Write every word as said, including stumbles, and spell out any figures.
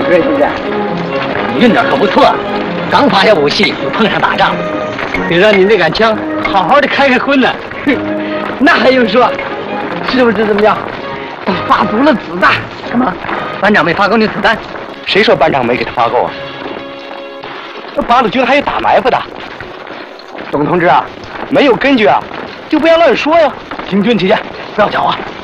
对不对？ 你运点可不错，刚发下武器就碰上打仗，得让你那杆枪好好的开开荤呢。 那还用说？是不是这么样？都发足了子弹。 什么？班长没发够那子弹？ 谁说班长没给他发够啊？那八路军还有打埋伏的。董同志啊，没有根据啊，就不要乱说呀。 行军起见，不要搅啊！